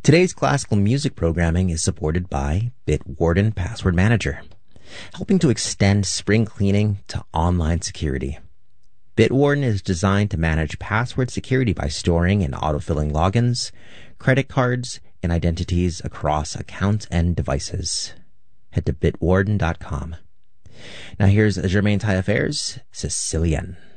Today's classical music programming is supported by Bitwarden Password Manager, helping to extend spring cleaning to online security. Bitwarden is designed to manage password security by storing and autofilling logins, credit cards, and identities across accounts and devices. Head to bitwarden.com. Now here's Germain Taillefer's Sicilienne.